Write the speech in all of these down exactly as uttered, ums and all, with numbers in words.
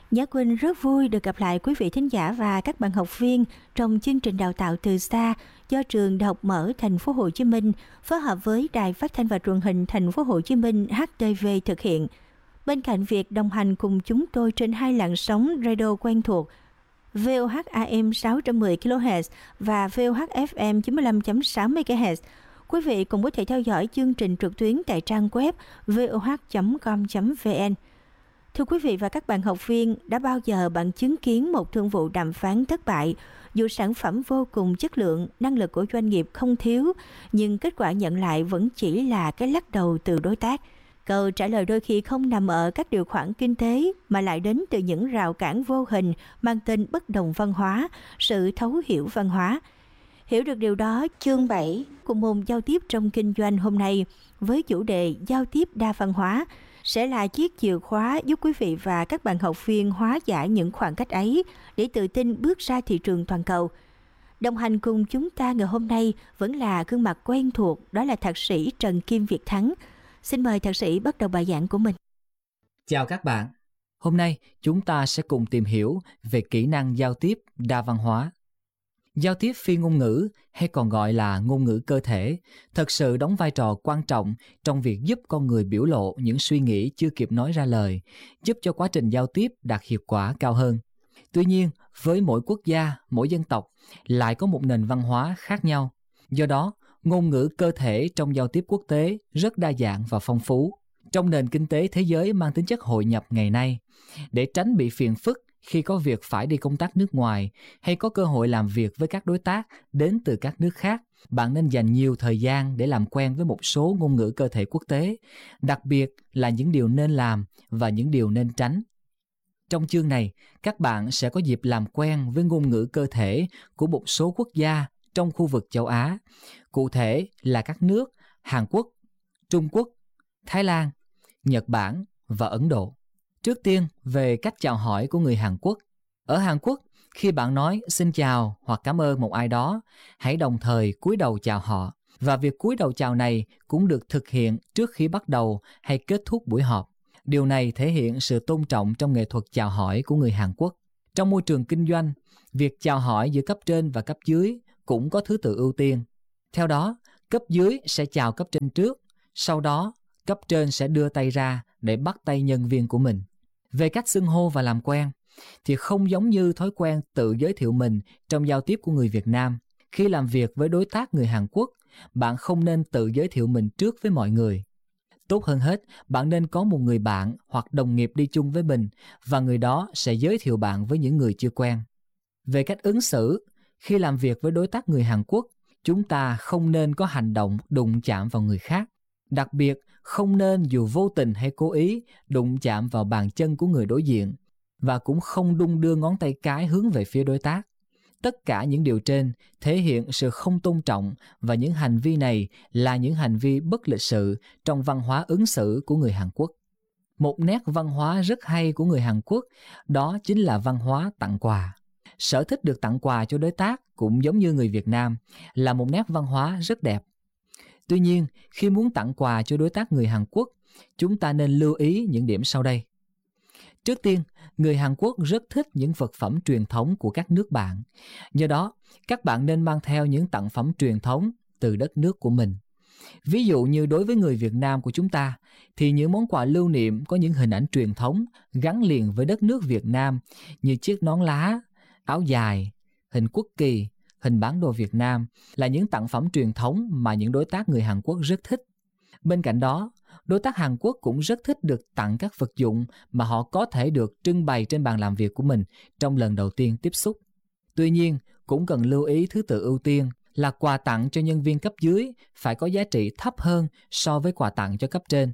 Nhã Quỳnh rất vui được gặp lại quý vị thính giả và các bạn học viên trong chương trình đào tạo từ xa do trường Đại học Mở Thành phố Hồ Chí Minh phối hợp với Đài Phát thanh và Truyền hình Thành phố Hồ Chí Minh hát tê vê thực hiện. Bên cạnh việc đồng hành cùng chúng tôi trên hai làn sóng radio quen thuộc vê o hát a em sáu trăm mười ki lô héc và vê o hát ép em chín mươi lăm phẩy sáu mê ga héc, quý vị cũng có thể theo dõi chương trình trực tuyến tại trang web vê o hát chấm com chấm vê en. Thưa quý vị và các bạn học viên, đã bao giờ bạn chứng kiến một thương vụ đàm phán thất bại dù sản phẩm vô cùng chất lượng, năng lực của doanh nghiệp không thiếu, nhưng kết quả nhận lại vẫn chỉ là cái lắc đầu từ đối tác? Câu trả lời đôi khi không nằm ở các điều khoản kinh tế mà lại đến từ những rào cản vô hình mang tên bất đồng văn hóa, sự thấu hiểu văn hóa. Hiểu được điều đó, chương bảy của môn giao tiếp trong kinh doanh hôm nay với chủ đề giao tiếp đa văn hóa sẽ là chiếc chìa khóa giúp quý vị và các bạn học viên hóa giải những khoảng cách ấy để tự tin bước ra thị trường toàn cầu. Đồng hành cùng chúng ta ngày hôm nay vẫn là gương mặt quen thuộc, đó là thạc sĩ Trần Kim Việt Thắng. Xin mời thạc sĩ bắt đầu bài giảng của mình. Chào các bạn. Hôm nay chúng ta sẽ cùng tìm hiểu về kỹ năng giao tiếp đa văn hóa. Giao tiếp phi ngôn ngữ hay còn gọi là ngôn ngữ cơ thể thật sự đóng vai trò quan trọng trong việc giúp con người biểu lộ những suy nghĩ chưa kịp nói ra lời, giúp cho quá trình giao tiếp đạt hiệu quả cao hơn. Tuy nhiên, với mỗi quốc gia, mỗi dân tộc lại có một nền văn hóa khác nhau. Do đó, ngôn ngữ cơ thể trong giao tiếp quốc tế rất đa dạng và phong phú. Trong nền kinh tế thế giới mang tính chất hội nhập ngày nay, để tránh bị phiền phức khi có việc phải đi công tác nước ngoài hay có cơ hội làm việc với các đối tác đến từ các nước khác, bạn nên dành nhiều thời gian để làm quen với một số ngôn ngữ cơ thể quốc tế, đặc biệt là những điều nên làm và những điều nên tránh. Trong chương này, các bạn sẽ có dịp làm quen với ngôn ngữ cơ thể của một số quốc gia trong khu vực châu Á, cụ thể là các nước Hàn Quốc, Trung Quốc, Thái Lan, Nhật Bản và Ấn Độ. Trước tiên, về cách chào hỏi của người Hàn Quốc. Ở Hàn Quốc, khi bạn nói xin chào hoặc cảm ơn một ai đó, hãy đồng thời cúi đầu chào họ. Và việc cúi đầu chào này cũng được thực hiện trước khi bắt đầu hay kết thúc buổi họp. Điều này thể hiện sự tôn trọng trong nghệ thuật chào hỏi của người Hàn Quốc. Trong môi trường kinh doanh, việc chào hỏi giữa cấp trên và cấp dưới cũng có thứ tự ưu tiên. Theo đó, cấp dưới sẽ chào cấp trên trước, sau đó cấp trên sẽ đưa tay ra để bắt tay nhân viên của mình. Về cách xưng hô và làm quen, thì không giống như thói quen tự giới thiệu mình trong giao tiếp của người Việt Nam. Khi làm việc với đối tác người Hàn Quốc, bạn không nên tự giới thiệu mình trước với mọi người. Tốt hơn hết, bạn nên có một người bạn hoặc đồng nghiệp đi chung với mình và người đó sẽ giới thiệu bạn với những người chưa quen. Về cách ứng xử, khi làm việc với đối tác người Hàn Quốc, chúng ta không nên có hành động đụng chạm vào người khác. Đặc biệt, không nên dù vô tình hay cố ý đụng chạm vào bàn chân của người đối diện và cũng không đung đưa ngón tay cái hướng về phía đối tác. Tất cả những điều trên thể hiện sự không tôn trọng và những hành vi này là những hành vi bất lịch sự trong văn hóa ứng xử của người Hàn Quốc. Một nét văn hóa rất hay của người Hàn Quốc đó chính là văn hóa tặng quà. Sở thích được tặng quà cho đối tác cũng giống như người Việt Nam là một nét văn hóa rất đẹp. Tuy nhiên, khi muốn tặng quà cho đối tác người Hàn Quốc, chúng ta nên lưu ý những điểm sau đây. Trước tiên, người Hàn Quốc rất thích những vật phẩm truyền thống của các nước bạn. Do đó, các bạn nên mang theo những tặng phẩm truyền thống từ đất nước của mình. Ví dụ như đối với người Việt Nam của chúng ta, thì những món quà lưu niệm có những hình ảnh truyền thống gắn liền với đất nước Việt Nam như chiếc nón lá, áo dài, hình quốc kỳ, hình bản đồ Việt Nam là những tặng phẩm truyền thống mà những đối tác người Hàn Quốc rất thích. Bên cạnh đó, đối tác Hàn Quốc cũng rất thích được tặng các vật dụng mà họ có thể được trưng bày trên bàn làm việc của mình trong lần đầu tiên tiếp xúc. Tuy nhiên, cũng cần lưu ý thứ tự ưu tiên là quà tặng cho nhân viên cấp dưới phải có giá trị thấp hơn so với quà tặng cho cấp trên.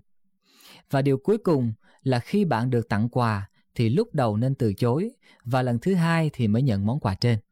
Và điều cuối cùng là khi bạn được tặng quà thì lúc đầu nên từ chối và lần thứ hai thì mới nhận món quà trên.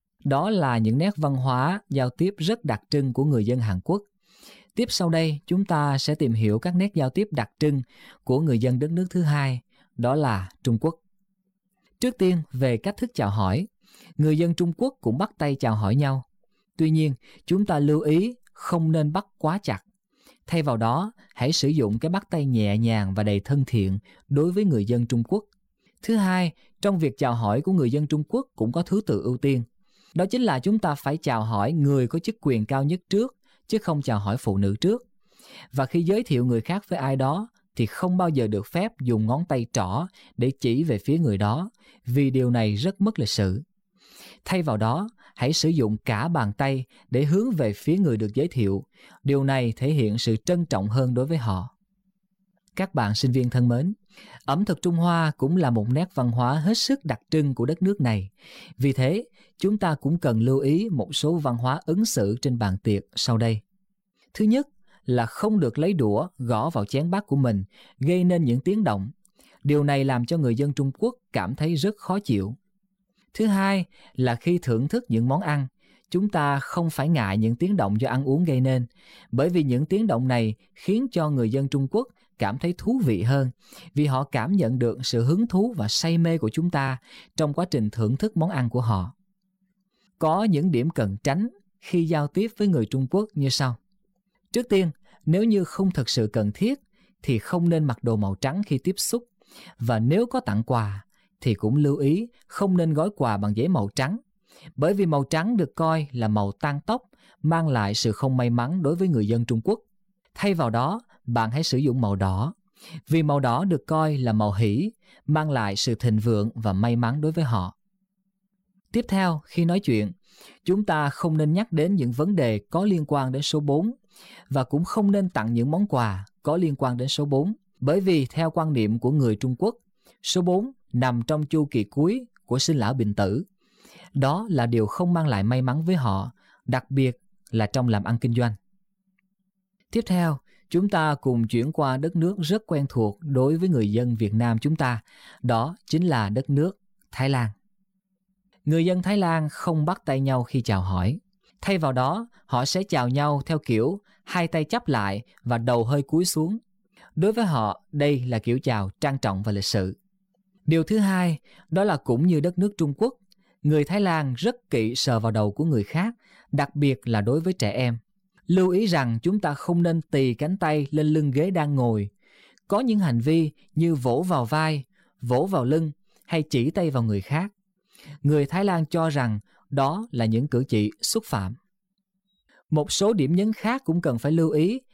Đó là những nét văn hóa giao tiếp rất đặc trưng của người dân Hàn Quốc. Tiếp sau đây, chúng ta sẽ tìm hiểu các nét giao tiếp đặc trưng của người dân đất nước thứ hai, đó là Trung Quốc. Trước tiên, về cách thức chào hỏi, người dân Trung Quốc cũng bắt tay chào hỏi nhau. Tuy nhiên, chúng ta lưu ý không nên bắt quá chặt. Thay vào đó, hãy sử dụng cái bắt tay nhẹ nhàng và đầy thân thiện đối với người dân Trung Quốc. Thứ hai, trong việc chào hỏi của người dân Trung Quốc cũng có thứ tự ưu tiên. Đó chính là chúng ta phải chào hỏi người có chức quyền cao nhất trước, chứ không chào hỏi phụ nữ trước. Và khi giới thiệu người khác với ai đó thì không bao giờ được phép dùng ngón tay trỏ để chỉ về phía người đó, vì điều này rất mất lịch sự. Thay vào đó, hãy sử dụng cả bàn tay để hướng về phía người được giới thiệu. Điều này thể hiện sự trân trọng hơn đối với họ. Các bạn sinh viên thân mến, ẩm thực Trung Hoa cũng là một nét văn hóa hết sức đặc trưng của đất nước này. Vì thế, chúng ta cũng cần lưu ý một số văn hóa ứng xử trên bàn tiệc sau đây. Thứ nhất là không được lấy đũa gõ vào chén bát của mình, gây nên những tiếng động. Điều này làm cho người dân Trung Quốc cảm thấy rất khó chịu. Thứ hai là khi thưởng thức những món ăn, chúng ta không phải ngại những tiếng động do ăn uống gây nên, bởi vì những tiếng động này khiến cho người dân Trung Quốc cảm thấy thú vị hơn, vì họ cảm nhận được sự hứng thú và say mê của chúng ta trong quá trình thưởng thức món ăn của họ. Có những điểm cần tránh khi giao tiếp với người Trung Quốc như sau. Trước tiên, nếu như không thực sự cần thiết thì không nên mặc đồ màu trắng khi tiếp xúc, và nếu có tặng quà thì cũng lưu ý không nên gói quà bằng giấy màu trắng, bởi vì màu trắng được coi là màu tang tóc, mang lại sự không may mắn đối với người dân Trung Quốc. Thay vào đó, bạn hãy sử dụng màu đỏ, vì màu đỏ được coi là màu hỷ, mang lại sự thịnh vượng và may mắn đối với họ. Tiếp theo, khi nói chuyện, chúng ta không nên nhắc đến những vấn đề có liên quan đến số bốn, và cũng không nên tặng những món quà có liên quan đến số bốn, bởi vì theo quan niệm của người Trung Quốc, số bốn nằm trong chu kỳ cuối của sinh lão bệnh tử. Đó là điều không mang lại may mắn với họ, đặc biệt là trong làm ăn kinh doanh. Tiếp theo, chúng ta cùng chuyển qua đất nước rất quen thuộc đối với người dân Việt Nam chúng ta, đó chính là đất nước Thái Lan. Người dân Thái Lan không bắt tay nhau khi chào hỏi. Thay vào đó, họ sẽ chào nhau theo kiểu hai tay chắp lại và đầu hơi cúi xuống. Đối với họ, đây là kiểu chào trang trọng và lịch sự. Điều thứ hai, đó là cũng như đất nước Trung Quốc, người Thái Lan rất kỵ sờ vào đầu của người khác, đặc biệt là đối với trẻ em. Lưu ý rằng chúng ta không nên tì cánh tay lên lưng ghế đang ngồi. Có những hành vi như vỗ vào vai, vỗ vào lưng hay chỉ tay vào người khác. Người Thái Lan cho rằng đó là những cử chỉ xúc phạm. Một số điểm nhấn khác cũng cần phải lưu ý,